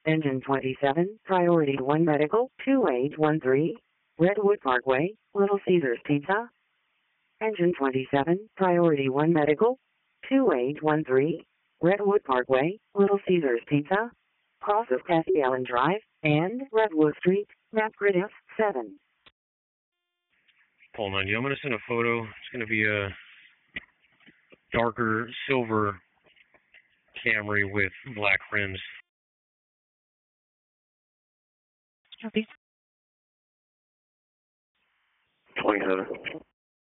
Engine 27, Priority 1 Medical, 2813, Redwood Parkway, Little Caesars Pizza. Engine 27, Priority 1 Medical, 2813, Redwood Parkway, Little Caesars Pizza, cross of Kathy Allen Drive, and Redwood Street, map grid F7. Paul 90, I'm going to send a photo. It's going to be a darker silver Camry with black rims. Copy. 27.